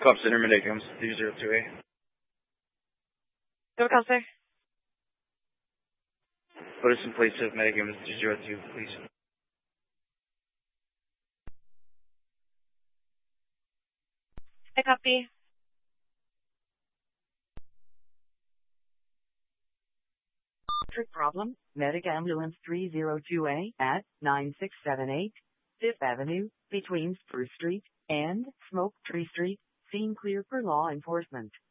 Cops Center, Medicams 202A. Go, Counselor. Put us in place of Medicams 202, please. I copy. Trip problem, Medic Ambulance 302A at 9678 5th Avenue between Spruce Street and Smoke Tree Street. Scene clear for law enforcement.